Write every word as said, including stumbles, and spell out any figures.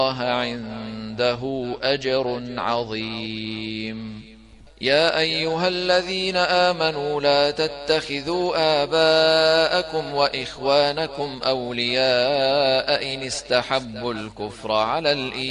الله عنده أجر عظيم. يا أيها الذين آمنوا لا تتخذوا آباءكم وإخوانكم أولياء إن استحبوا الكفر على الإيمان